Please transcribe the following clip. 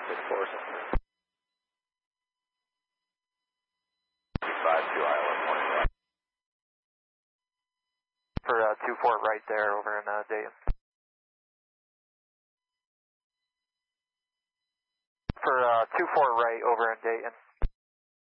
For 2 Fort right there over in Dayton. For 2 Fort right over in Dayton.